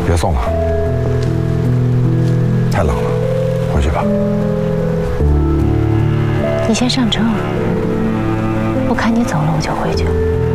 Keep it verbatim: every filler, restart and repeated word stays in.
别送了，太冷了，回去吧。 你先上车，我看你走了，我就回去。